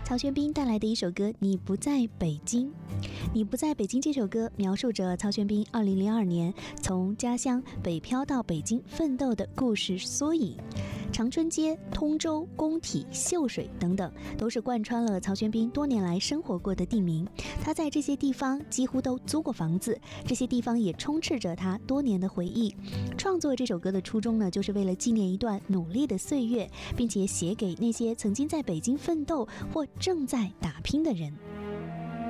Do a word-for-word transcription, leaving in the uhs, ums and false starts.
曹轩宾带来的一首歌《你不在北京》。你不在北京这首歌描述着曹轩宾二零零二年从家乡北漂到北京奋斗的故事缩影。长春街、通州、工体、秀水等等，都是贯穿了曹轩宾多年来生活过的地名。他在这些地方几乎都租过房子，这些地方也充斥着他多年的回忆。创作这首歌的初衷呢，就是为了纪念一段努力的岁月，并且写给那些曾经在北京奋斗或正在打拼的人。